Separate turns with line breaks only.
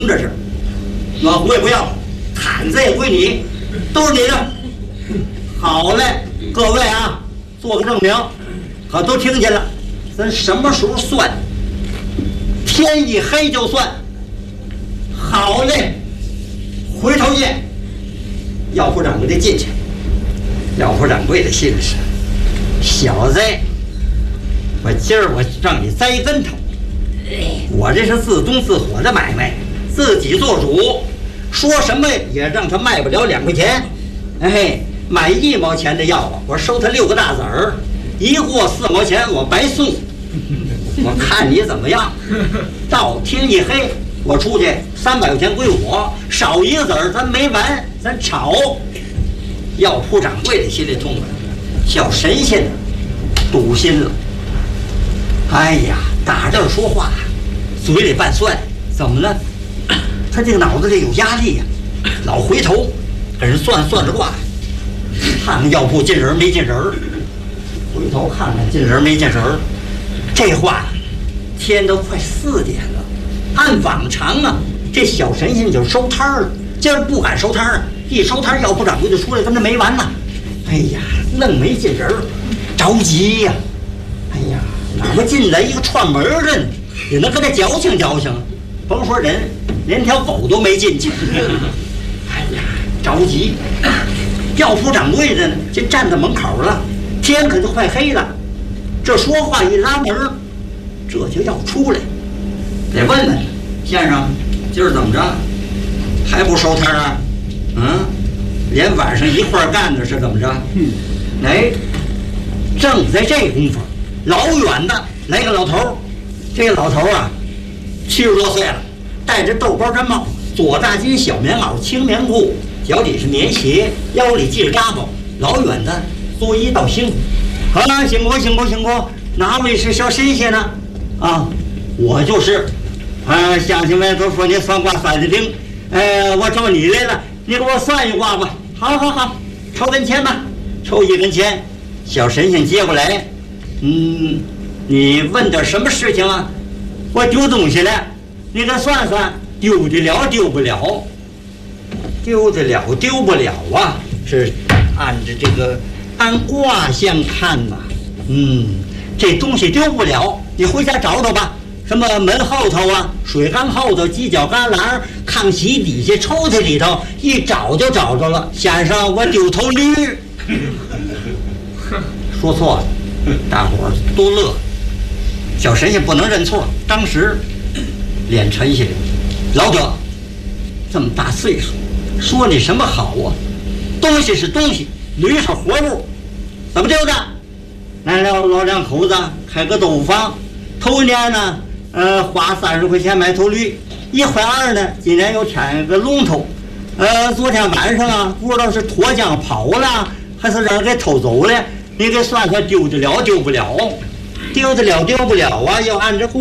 这是，暖壶也不要，毯子也归你，都是你的。好嘞，各位啊，做个证明，可都听见了。咱什么时候算？天一黑就算。好嘞，回头见。药铺掌柜的进去，药铺掌柜的心是：小子，我今儿我让你栽跟头。我这是自宗自火的买卖，自己做主，说什么也让他卖不了2块钱。哎，买1毛钱的药啊，我收他6个大子儿，一货4毛钱，我白送。我看你怎么样？到天一黑，我出去300块钱归我，少1个子儿咱没完，咱吵。药铺掌柜的心里痛快，小神仙堵心了。哎呀，打这儿说话，嘴里拌蒜，怎么了？他这个脑子里有压力呀，老回头给人算着卦，看看药铺进人没进人，回头看看进人没进人。这话，天都快4点了，按往常啊，这小神仙就收摊了，今儿不敢收摊啊，一收摊药铺掌柜就出来，跟这没完呢。哎呀，愣没进人，着急呀！哎呀，哪怕进来一个串门的呢，也能跟他矫情矫情。甭说人，连条狗都没进去。哎呀，着急！药铺掌柜的就站在门口了，天可就快黑了。这说话一拉门，这就要出来，得问问先生，今儿怎么着，还不收摊啊？连晚上一块儿干的是怎么着？哎，正在这功夫，老远的来个老头儿，这个老头儿啊，70多岁了，戴着豆包毡帽，左大襟小棉袄青棉裤，脚底是棉鞋，腰里系着扎包，老远的作揖道辛苦。啊，辛苦辛苦辛苦！哪位是小神仙呢？啊，我就是。乡亲们都说你算卦算得灵，我找你来了，你给我算一卦吧。好，抽根签吧，抽1根签。小神仙接过来，你问点什么事情啊？我丢东西了，你给算算，丢得了丢不了？丢得了丢不了啊？是按着这个。按卦象看呐，这东西丢不了，你回家找找吧。什么门后头啊，水缸后头，犄角旮旯，炕席底下，抽屉里头，一找就找着了。先生，我丢头驴。说错了，大伙儿都乐。小神仙不能认错，当时脸沉下来。老者，这么大岁数，说你什么好啊？东西是东西，驴是活物。怎么丢的？来了老两口子开个豆腐坊，头年呢，花30块钱买头驴，1块2呢，今年又添个龙头，昨天晚上啊，不知道是脱缰跑了，还是让人给偷走了，你给算算丢得了丢不了？丢得了丢不了啊？要按着